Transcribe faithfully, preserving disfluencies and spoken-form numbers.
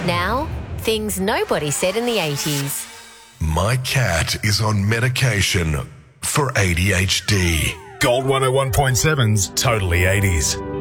Now, things nobody said in the eighties. My cat is on medication for A D H D. Gold one oh one point seven's Totally eighties.